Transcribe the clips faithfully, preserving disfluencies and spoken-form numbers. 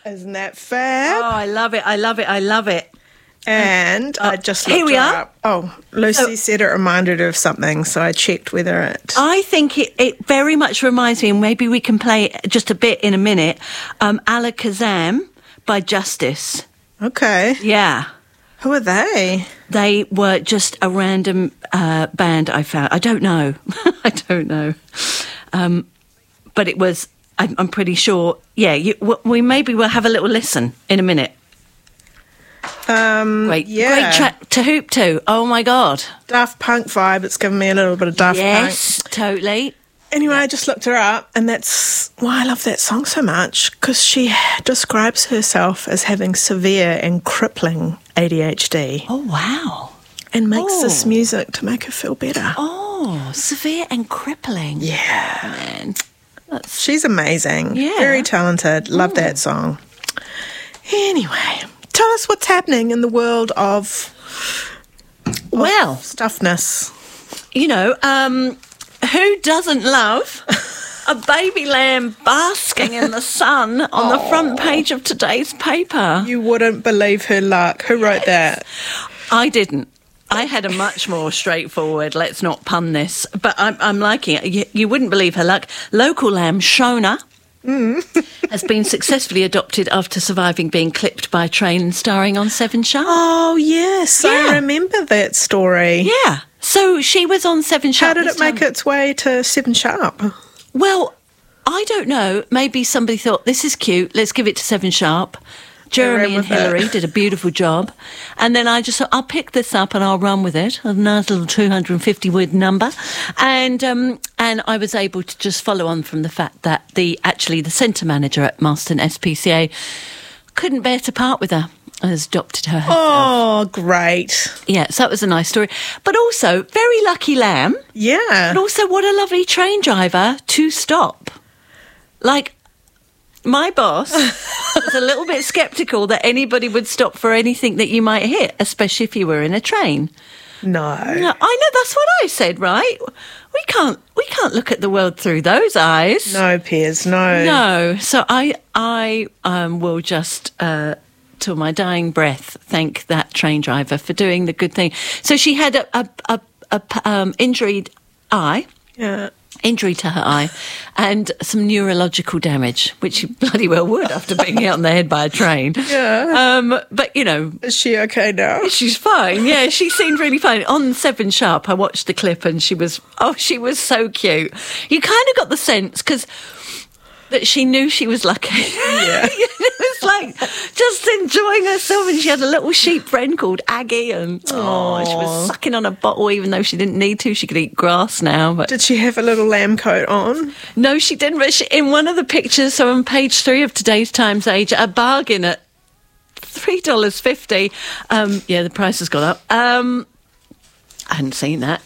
Isn't that fab? Oh, I love it. I love it. I love it. And uh, I just looked here we her are. up. Oh, Lucy so, said it reminded her of something, so I checked whether it... I think it, it very much reminds me, and maybe we can play it just a bit in a minute, um, Alakazam by Justice. Okay. Yeah. Who are they? They were just a random uh, band I found. I don't know. I don't know. Um, but it was, I'm, I'm pretty sure, yeah, you, we maybe we'll have a little listen in a minute. Um, great, yeah. great track to hoop to. Oh my God, Daft Punk vibe. It's given me a little bit of Daft yes, Punk. Yes, totally. Anyway, yeah. I just looked her up, and that's why I love that song so much, because she describes herself as having severe and crippling A D H D. Oh wow! And makes oh. this music to make her feel better. Oh, severe and crippling. Yeah, oh, man, that's... she's amazing. Yeah, very talented. Love oh. that song. Anyway. Tell us what's happening in the world of, of well stuffness. You know, um, who doesn't love a baby lamb basking in the sun on oh. the front page of today's paper? You wouldn't believe her luck. Who wrote that? I didn't. I had a much more straightforward, let's not pun this, but I'm, I'm liking it. You, you wouldn't believe her luck. Local lamb Shona Mm. has been successfully adopted after surviving being clipped by a train starring on Seven Sharp. Oh, yes. Yeah. I remember that story. Yeah. So she was on Seven Sharp. How did it make time. its way to Seven Sharp? Well, I don't know. Maybe somebody thought, this is cute, let's give it to Seven Sharp. Jeremy and Hillary it. did a beautiful job. And then I just thought, I'll pick this up and I'll run with it. A nice little two hundred fifty word number. And um, and I was able to just follow on from the fact that the actually the centre manager at Marston S P C A couldn't bear to part with her. Has adopted her herself. Oh, great. Yeah, so that was a nice story. But also, very lucky lamb. Yeah. But also, what a lovely train driver to stop. Like... My boss was a little bit sceptical that anybody would stop for anything that you might hit, especially if you were in a train. No. no I know, that's what I said, right? We can't we can't look at the world through those eyes. No, Piers, no. No. So I I um, will just, uh, till my dying breath, thank that train driver for doing the good thing. So she had a, a, a, a um, injured eye. Yeah. Injury to her eye and some neurological damage, which she bloody well would after being hit on the head by a train. Yeah. Um, but, you know... Is she okay now? She's fine, yeah. She seemed really fine. On Seven Sharp, I watched the clip and she was... Oh, she was so cute. You kind of got the sense, because... that she knew she was lucky. Yeah. It was like just enjoying herself, and she had a little sheep friend called Aggie, and oh, she was sucking on a bottle even though she didn't need to. She could eat grass now. But did she have a little lamb coat on? No, she didn't. But she, in one of the pictures, so on page three of today's Times Age, a bargain at three dollars fifty. Um, yeah, the price has gone up. Um, I hadn't seen that.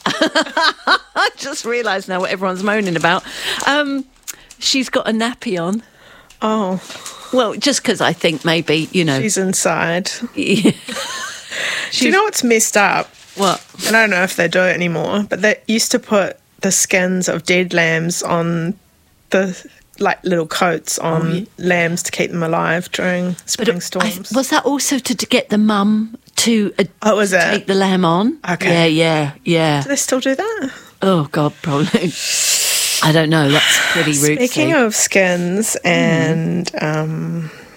I just realised now what everyone's moaning about. Um, she's got a nappy on. Oh. Well, just because I think maybe, you know... She's inside. Yeah. Do you know what's messed up? What? And I don't know if they do it anymore, but they used to put the skins of dead lambs on the... like little coats on oh, yeah. lambs to keep them alive during spring storms. I, was that also to, to get the mum to, uh, oh, was to it? take the lamb on? Okay. Yeah, yeah, yeah. Do they still do that? Oh, God, probably. I don't know. That's pretty rootsy. Speaking of skins and... Mm. um